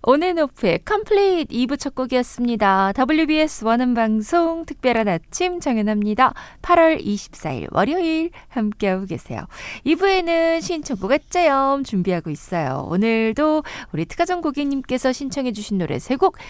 온앤오프의 컴플리트 2부 첫 곡이었습니다. WBS 원음방송 특별한 아침 정연합니다. 8월 24일 월요일 함께하고 계세요. 2부에는 신청곡 eceom 준비하고 있어요. 오늘도 우리 특가정 고객님께서 신청해 주신 노래 3곡